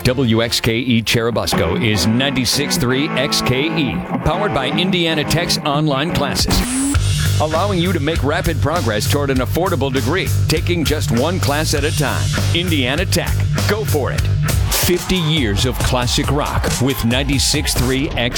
WXKE Cherubusco is 96.3 XKE, powered by Indiana Tech's online classes, allowing you to make rapid progress toward an affordable degree, taking just one class at a time. Indiana Tech. Go for it. 50 years of classic rock with 96.3 XKE.